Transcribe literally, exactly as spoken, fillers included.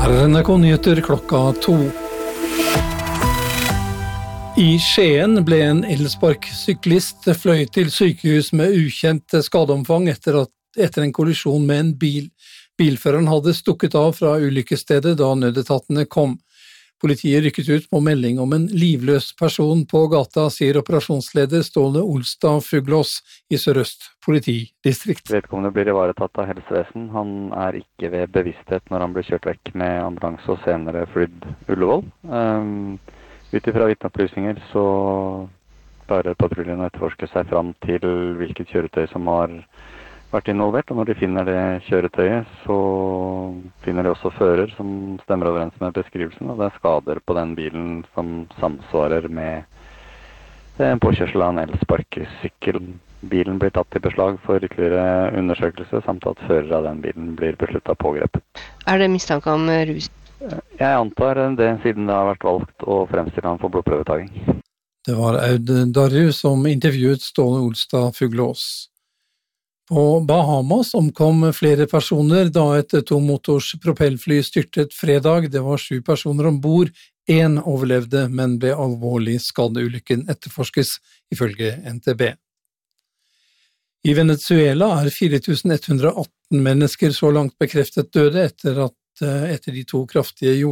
Her er N R K Nyheter klokka to. I Skien ble en elsparksyklist fløyet til sykehus med ukjent skadeomfang etter, at, etter en kollisjon med en bil. Bilføreren hadde stukket av fra ulykkesstedet da nødetatene kom. Politiet rykket ut på melding om en livløs person på gata, sier operasjonsleder Ståle Olstad Fuglås i Sør-Øst politidistrikt. Vedkommende blir ivaretatt av helsevesen. Han er ikke ved bevissthet når han ble kjørt vekk med ambulanse og senere flydd Ullevål. Um, ut ifra vitneopplysninger så klarer patruljen å etterforske seg fram til hvilket kjøretøy som har vært involvert, og når de finner det kjøretøyet, så finner de også fører som stemmer overens med beskrivelsen, og det er skader på den bilen som samsvarer med en påkjørsel av en elsparkesykkel. Bilen blir tatt i beslag for ytterligere undersøkelse, samt at fører av den bilen blir besluttet pågrepet. Er det mistanke om rus? Jeg antar det, siden det har vært valgt å fremstille han for blodprøvetaging. Det var Aud Darru som intervjuet Ståle Olstad Fuglås. På Bahamas omkom flere personer da et tomotors propellfly styrtet fredag. Det var sju personer ombord. En overlevde, men ble alvorlig skadd. Ulykken etterforskes ifølge N T B. I Venezuela er fire tusen ett hundre og atten mennesker så langt bekreftet døde etter, at, etter de to kraftige